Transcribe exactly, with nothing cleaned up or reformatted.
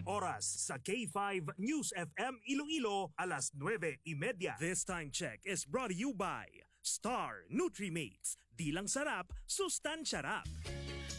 oras sa K five News F M Iloilo, alas nueve trenta. This time check is brought to you by Star Nutrimates. Di lang sarap, sustansya rap.